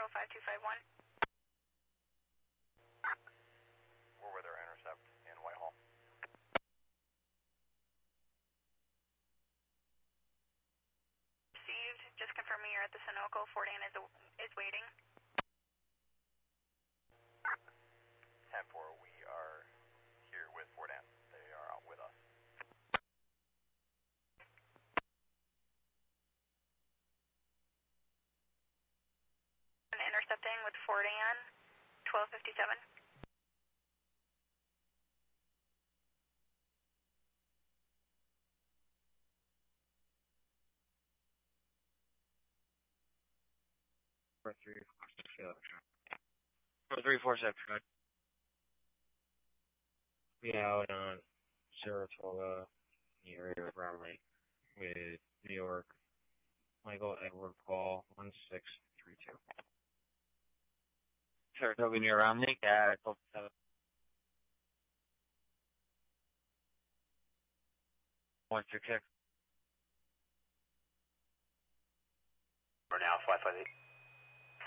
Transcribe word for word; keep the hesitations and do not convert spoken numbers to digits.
Echo five two five one. We're with our intercept in Whitehall. Received. Just confirming you're at the Sunoco. Fordan is, is waiting. ten four, we are here with Fordan. They are out with us. Intercepting with Fordan, twelve fifty-seven. Four three four six four three four six. Be out on Saratoga, the area of Round Lake, with New York, Michael Edward Paul one six three two. Saratoga near Round Lake at twelve seven. One six six. We're now five five eight.